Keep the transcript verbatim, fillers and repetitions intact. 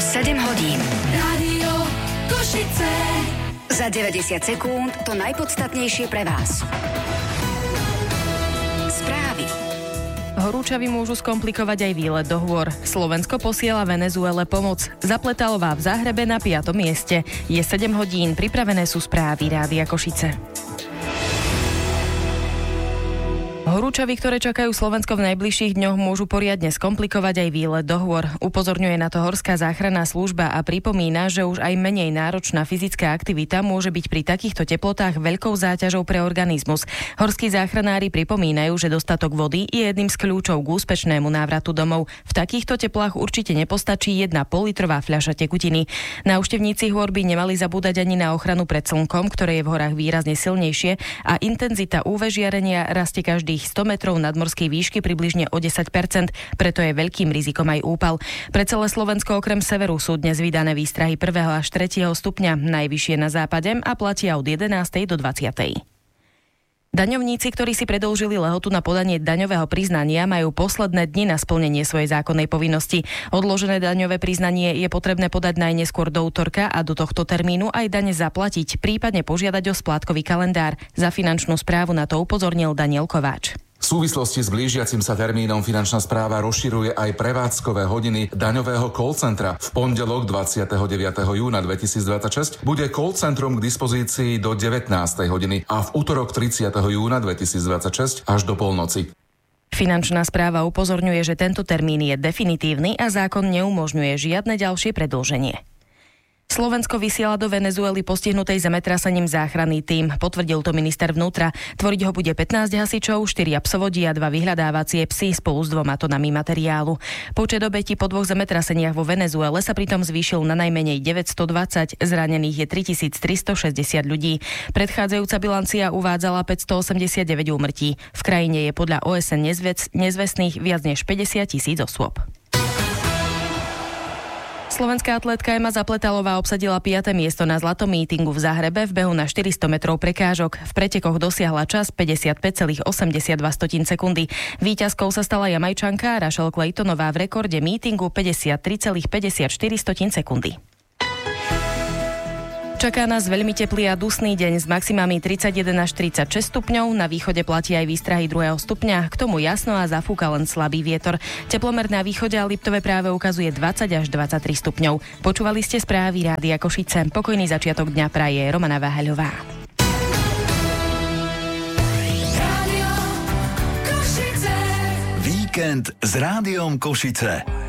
sedem hodín. Rádio Košice. Za deväťdesiat sekúnd to najpodstatnejšie pre vás. Správy. Horúčavy môžu skomplikovať aj výlet do hôr. Slovensko posiela Venezuele pomoc. Zapletalová v Záhrebe na piatom mieste. Je sedem hodín, pripravené sú správy Rádia Košice. Horúčavy, ktoré čakajú Slovensko v najbližších dňoch, môžu poriadne skomplikovať aj výlet do hôr. Upozorňuje na to Horská záchranná služba a pripomína, že už aj menej náročná fyzická aktivita môže byť pri takýchto teplotách veľkou záťažou pre organizmus. Horskí záchranári pripomínajú, že dostatok vody je jedným z kľúčov k úspešnému návratu domov. V takýchto teplách určite nepostačí jedna politrová fľaša tekutiny. Návštevníci hôr by nemali zabúdať ani na ochranu pred slnkom, ktoré je v horách výrazne silnejšie, a intenzita ú vé žiarenia rastie každých sto metrov nadmorskej výšky približne o desať percent, preto je veľkým rizikom aj úpal. Pre celé Slovensko okrem severu sú dnes vydané výstrahy prvého až tretieho stupňa, najvyššie na západe a platia od jedenástej do dvadsiatej Daňovníci, ktorí si predĺžili lehotu na podanie daňového priznania, majú posledné dni na splnenie svojej zákonnej povinnosti. Odložené daňové priznanie je potrebné podať najneskôr do utorka a do tohto termínu aj dane zaplatiť, prípadne požiadať o splátkový kalendár. Za finančnú správu na to upozornil Daniel Kováč. V súvislosti s blížiacim sa termínom finančná správa rozširuje aj prevádzkové hodiny daňového call centra. V pondelok dvadsiateho deviateho júna dvetisícdvadsaťšesť bude call centrum k dispozícii do devätnástej hodiny a v utorok tridsiateho júna dvetisícdvadsaťšesť až do polnoci. Finančná správa upozorňuje, že tento termín je definitívny a zákon neumožňuje žiadne ďalšie predĺženie. Slovensko vysiela do Venezuely postihnutej zemetrasením záchranný tím, potvrdil to minister vnútra. Tvoriť ho bude pätnásť hasičov, štyria psovodi a dva vyhľadávacie psy spolu s dvoma tonami materiálu. Počet obetí po dvoch zemetraseniach vo Venezuele sa pritom zvýšil na najmenej deväťstodvadsať, zranených je tritisíctristošesťdesiat ľudí. Predchádzajúca bilancia uvádzala päťstoosemdesiatdeväť úmrtí. V krajine je podľa ó es en nezvestných viac než päťdesiat tisíc osôb. Slovenská atlétka Ema Zapletalová obsadila piate miesto na zlatom mítingu v Záhrebe v behu na štyristo metrov prekážok. V pretekoch dosiahla čas päťdesiatpäť celých osemdesiatdva sekundy. Víťazkou sa stala Jamajčanka Rachel Claytonová v rekorde mítingu päťdesiattri celých päťdesiatštyri sekundy. Čaká nás veľmi teplý a dusný deň s maximami tridsaťjeden až tridsaťšesť stupňov. Na východe platí aj výstrahy druhého stupňa. K tomu jasno a zafúka len slabý vietor. Teplomer na východe a Liptove práve ukazuje dvadsať až dvadsaťtri stupňov. Počúvali ste správy Rádia Košice. Pokojný začiatok dňa praje Romana Váhaľová. Víkend s Rádiom Košice.